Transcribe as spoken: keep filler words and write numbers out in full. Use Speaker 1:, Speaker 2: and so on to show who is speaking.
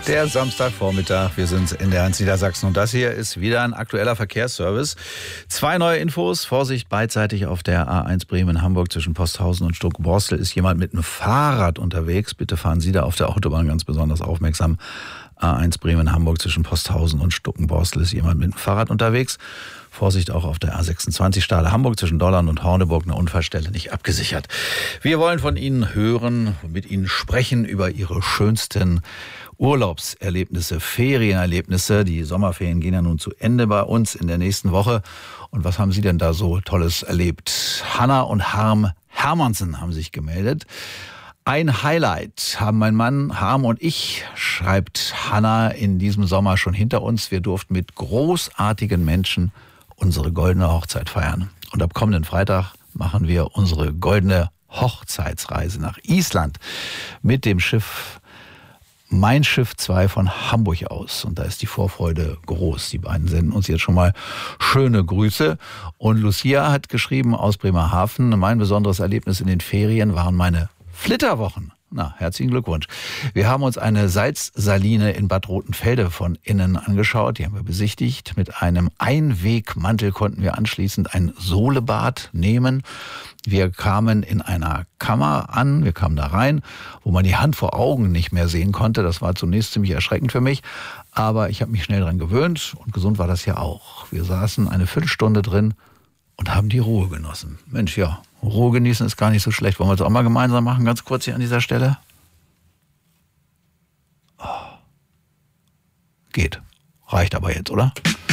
Speaker 1: Der Samstagvormittag, wir sind in der eins Niedersachsen und das hier ist wieder ein aktueller Verkehrsservice. Zwei neue Infos, Vorsicht beidseitig auf der A eins Bremen-Hamburg zwischen Posthausen und Stuck-Borstel ist jemand mit einem Fahrrad unterwegs. Bitte fahren Sie da auf der Autobahn ganz besonders aufmerksam. A eins Bremen-Hamburg zwischen Posthausen und Stuck-Borstel ist jemand mit einem Fahrrad unterwegs. Vorsicht auch auf der A sechsundzwanzig Stade Hamburg zwischen Dollern und Horneburg, eine Unfallstelle nicht abgesichert. Wir wollen von Ihnen hören, mit Ihnen sprechen über Ihre schönsten Urlaubserlebnisse, Ferienerlebnisse. Die Sommerferien gehen ja nun zu Ende bei uns in der nächsten Woche. Und was haben Sie denn da so Tolles erlebt? Hanna und Harm Hermansen haben sich gemeldet. Ein Highlight haben mein Mann Harm und ich, schreibt Hanna, in diesem Sommer schon hinter uns. Wir durften mit großartigen Menschen unsere goldene Hochzeit feiern. Und ab kommenden Freitag machen wir unsere goldene Hochzeitsreise nach Island mit dem Schiff Mein Schiff zwei von Hamburg aus. Und da ist die Vorfreude groß. Die beiden senden uns jetzt schon mal schöne Grüße. Und Lucia hat geschrieben aus Bremerhaven, mein besonderes Erlebnis in den Ferien waren meine Flitterwochen. Na, herzlichen Glückwunsch. Wir haben uns eine Salzsaline in Bad Rotenfelde von innen angeschaut. Die haben wir besichtigt. Mit einem Einwegmantel konnten wir anschließend ein Solebad nehmen. Wir kamen in einer Kammer an, wir kamen da rein, wo man die Hand vor Augen nicht mehr sehen konnte. Das war zunächst ziemlich erschreckend für mich, aber ich habe mich schnell dran gewöhnt und gesund war das ja auch. Wir saßen eine Viertelstunde drin und haben die Ruhe genossen. Mensch, ja, Ruhe genießen ist gar nicht so schlecht. Wollen wir das auch mal gemeinsam machen, ganz kurz hier an dieser Stelle? Oh. Geht. Reicht aber jetzt, oder?